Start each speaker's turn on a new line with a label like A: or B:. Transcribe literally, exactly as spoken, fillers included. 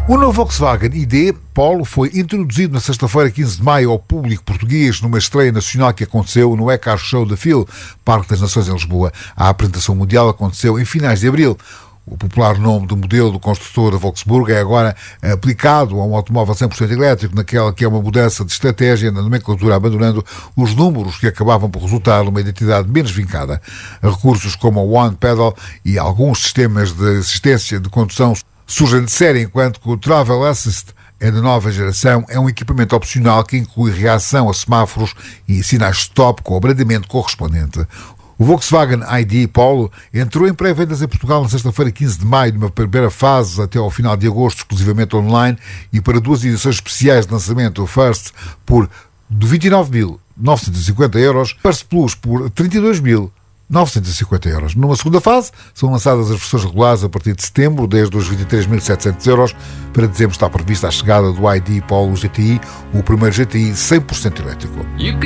A: O novo Volkswagen I D Polo foi introduzido na sexta-feira, quinze de maio, ao público português numa estreia nacional que aconteceu no E-Car Show da F I L, Parque das Nações em Lisboa. A apresentação mundial aconteceu em finais de abril. O popular nome do modelo do construtor da Volkswagen é agora aplicado a um automóvel cem por cento elétrico, naquela que é uma mudança de estratégia na nomenclatura, abandonando os números que acabavam por resultar numa identidade menos vincada. Recursos como o One Pedal e alguns sistemas de assistência de condução surgem de série, enquanto que o Travel Assist é da nova geração, é um equipamento opcional que inclui reação a semáforos e sinais stop com abrandamento correspondente. O Volkswagen I D Polo entrou em pré-vendas em Portugal na sexta-feira, quinze de maio, numa primeira fase até ao final de agosto, exclusivamente online, e para duas edições especiais de lançamento, o First por vinte e nove mil novecentos e cinquenta euros, First Plus por trinta e dois mil novecentos e cinquenta euros. Numa segunda fase, são lançadas as versões regulares a partir de setembro, desde os vinte e três mil e setecentos euros. Para dezembro está prevista a chegada do I D Polo G T I, o primeiro G T I cem por cento elétrico.